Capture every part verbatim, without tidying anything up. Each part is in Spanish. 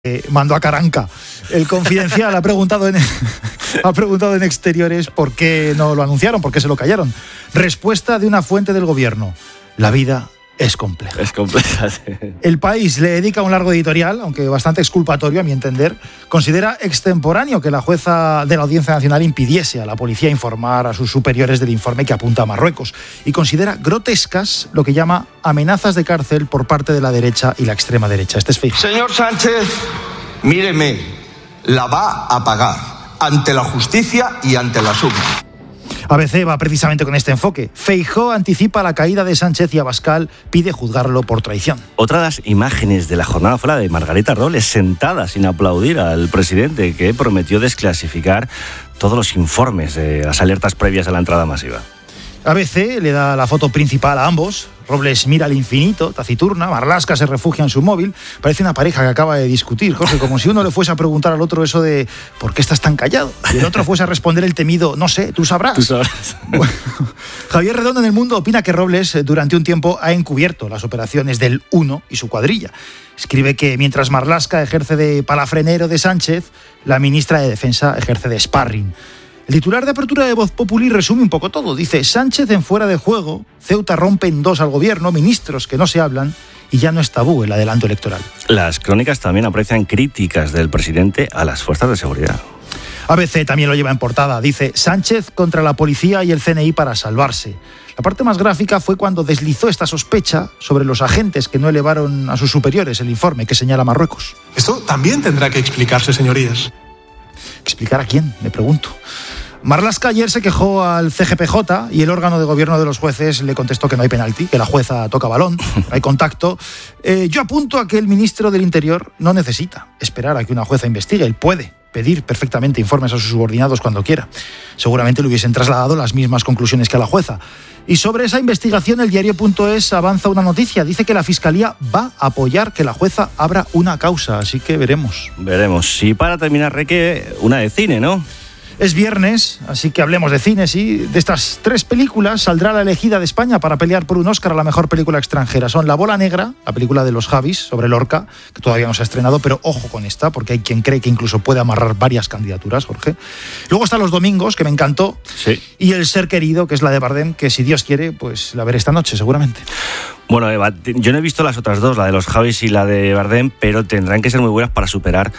Eh, mandó a Caranca. El Confidencial ha preguntado en ha preguntado en Exteriores por qué no lo anunciaron, por qué se lo callaron. Respuesta de una fuente del gobierno: la vida es compleja. Es compleja, sí. El País le dedica un largo editorial, aunque bastante exculpatorio a mi entender. Considera extemporáneo que la jueza de la Audiencia Nacional impidiese a la policía informar a sus superiores del informe que apunta a Marruecos, y considera grotescas lo que llama amenazas de cárcel por parte de la derecha y la extrema derecha. Este es Feijóo. Señor Sánchez, míreme, la va a pagar ante la justicia y ante las urnas. A B C va precisamente con este enfoque. Feijóo anticipa la caída de Sánchez y Abascal pide juzgarlo por traición. Otra de las imágenes de la jornada fue la de Margarita Robles sentada sin aplaudir al presidente, que prometió desclasificar todos los informes de las alertas previas a la entrada masiva. A B C le da la foto principal a ambos. Robles mira al infinito, taciturna. Marlaska se refugia en su móvil. Parece una pareja que acaba de discutir, Jorge, como si uno le fuese a preguntar al otro eso de ¿por qué estás tan callado? Y el otro fuese a responder el temido no sé, tú sabrás. Tú sabrás. Bueno, Javier Redondo en El Mundo opina que Robles durante un tiempo ha encubierto las operaciones del Uno y su cuadrilla. Escribe que mientras Marlaska ejerce de palafrenero de Sánchez, la ministra de Defensa ejerce de sparring. El titular de apertura de Voz Populi resume un poco todo. Dice: Sánchez en fuera de juego, Ceuta rompe en dos al gobierno, ministros que no se hablan y ya no es tabú el adelanto electoral. Las crónicas también aprecian críticas del presidente a las fuerzas de seguridad. A B C también lo lleva en portada. Dice: Sánchez contra la policía y el C N I para salvarse. La parte más gráfica fue cuando deslizó esta sospecha sobre los agentes que no elevaron a sus superiores el informe que señala Marruecos. Esto también tendrá que explicarse, señorías. ¿Explicar a quién? Me pregunto. Marlaska ayer se quejó al C G P J y el órgano de gobierno de los jueces le contestó que no hay penalti, que la jueza toca balón, hay contacto. Eh, yo apunto a que el ministro del Interior no necesita esperar a que una jueza investigue. Él puede pedir perfectamente informes a sus subordinados cuando quiera. Seguramente le hubiesen trasladado las mismas conclusiones que a la jueza. Y sobre esa investigación, el diario.es avanza una noticia. Dice que la Fiscalía va a apoyar que la jueza abra una causa, así que veremos. Veremos. Y para terminar, Reque, una de cine, ¿no? Es viernes, así que hablemos de cine, sí. De estas tres películas saldrá la elegida de España para pelear por un Oscar a la mejor película extranjera. Son La Bola Negra, la película de los Javis sobre Lorca, que todavía no se ha estrenado, pero ojo con esta, porque hay quien cree que incluso puede amarrar varias candidaturas, Jorge. Luego están Los Domingos, que me encantó, sí. Y El Ser Querido, que es la de Bardem, que si Dios quiere, pues la veré esta noche, seguramente. Bueno, Eva, yo no he visto las otras dos, la de los Javis y la de Bardem, pero tendrán que ser muy buenas para superar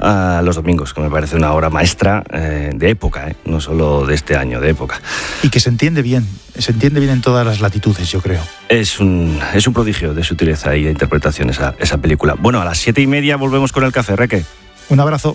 a Los Domingos, que me parece una obra maestra eh, de época, eh, no solo de este año, de época. Y que se entiende bien, se entiende bien en todas las latitudes, yo creo. Es un, es un prodigio de sutileza y de interpretación esa, esa película. Bueno, a las siete y media volvemos con el café, Reque. Un abrazo.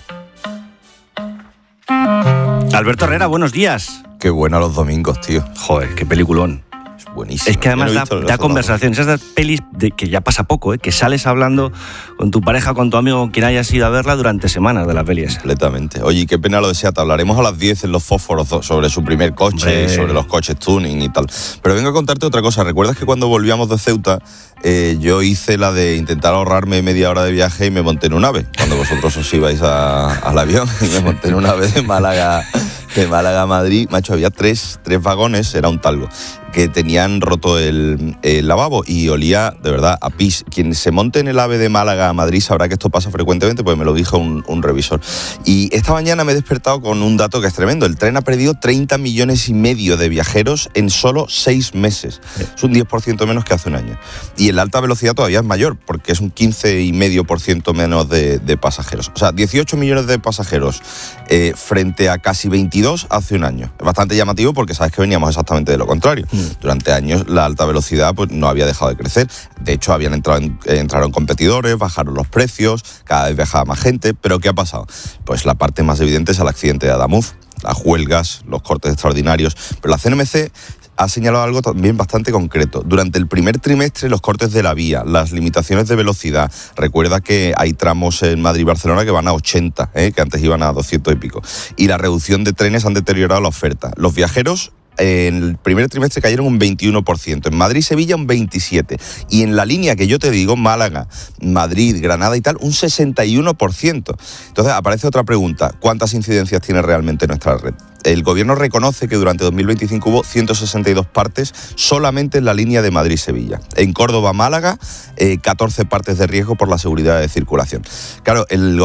Alberto Herrera, buenos días. Qué bueno Los Domingos, tío. Joder, qué peliculón. Buenísimo. Es que además da, da conversación. Esas de pelis de que ya pasa poco, ¿eh? Que sales hablando con tu pareja, con tu amigo, con quien hayas ido a verla durante semanas de la peli esa. Completamente. Oye, qué pena lo de Seat. Hablaremos a las diez en Los Fósforos sobre su primer coche, Hombre. sobre los coches tuning y tal. Pero vengo a contarte otra cosa. ¿Recuerdas que cuando volvíamos de Ceuta eh, yo hice la de intentar ahorrarme media hora de viaje y me monté en un AVE? Cuando vosotros os ibais a, al avión y me monté en un AVE de Málaga, de Málaga a Madrid. Macho, había tres, tres vagones, era un talgo, que tenían roto el, el lavabo y olía, de verdad, a pis. Quien se monte en el AVE de Málaga a Madrid sabrá que esto pasa frecuentemente, pues me lo dijo un, un revisor. Y esta mañana me he despertado con un dato que es tremendo. El tren ha perdido treinta millones y medio de viajeros en solo seis meses. Es un diez por ciento menos que hace un año. Y en la alta velocidad todavía es mayor, porque es un quince coma cinco por ciento menos de, de pasajeros. O sea, dieciocho millones de pasajeros eh, frente a casi veintidós hace un año. Es bastante llamativo porque sabes que veníamos exactamente de lo contrario. Mm. Durante años la alta velocidad pues, no había dejado de crecer. De hecho, habían entrado en, eh, entraron competidores, bajaron los precios, cada vez viajaba más gente. ¿Pero qué ha pasado? Pues la parte más evidente es el accidente de Adamuz, las huelgas, los cortes extraordinarios. Pero la C N M C ha señalado algo también bastante concreto. Durante el primer trimestre, los cortes de la vía, las limitaciones de velocidad. Recuerda que hay tramos en Madrid y Barcelona que van a ochenta, ¿eh? que antes iban a doscientos y pico. Y la reducción de trenes han deteriorado la oferta. Los viajeros en el primer trimestre cayeron un veintiuno por ciento, en Madrid y Sevilla un veintisiete por ciento, y en la línea que yo te digo, Málaga, Madrid, Granada y tal, un sesenta y uno por ciento. Entonces aparece otra pregunta: ¿cuántas incidencias tiene realmente nuestra red? El gobierno reconoce que durante dos mil veinticinco hubo ciento sesenta y dos partes solamente en la línea de Madrid-Sevilla. En Córdoba-Málaga, eh, catorce partes de riesgo por la seguridad de circulación. Claro, el